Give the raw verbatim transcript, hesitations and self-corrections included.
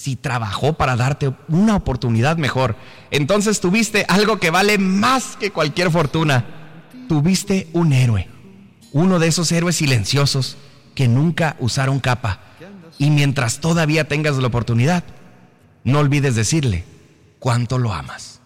si trabajó para darte una oportunidad mejor. Entonces tuviste algo que vale más que cualquier fortuna. Tuviste un héroe, uno de esos héroes silenciosos que nunca usaron capa. Y mientras todavía tengas la oportunidad, no olvides decirle cuánto lo amas.